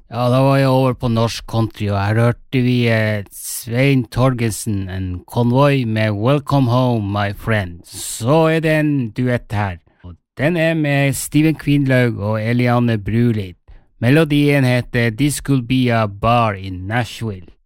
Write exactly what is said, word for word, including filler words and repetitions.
Ja, da var jeg over på norsk country, og her hørte vi eh, Svein Torgensen, en konvoi med Welcome Home, my friend. Så er det en duett her, og den er med Steven Kvinlaug og Eliane Brulid. Melodien heter This Could Be a Bar in Nashville.